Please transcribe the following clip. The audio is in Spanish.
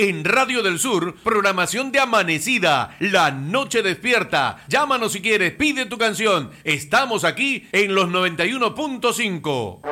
En Radio del Sur, programación de Amanecida, La Noche Despierta. Llámanos si quieres, pide tu canción. Estamos aquí en los 91.5.